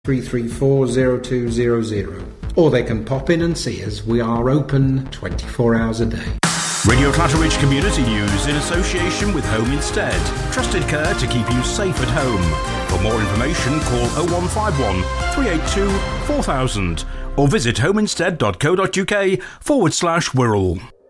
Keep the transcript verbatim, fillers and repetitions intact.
three three four zero two zero zero. Or they can pop in and see us. We are open twenty-four hours a day. Radio Clatteridge Community News in association with Home Instead. Trusted care to keep you safe at home. For more information, call oh one five one, three eight two, four thousand or visit homeinstead.co.uk forward slash Wirral.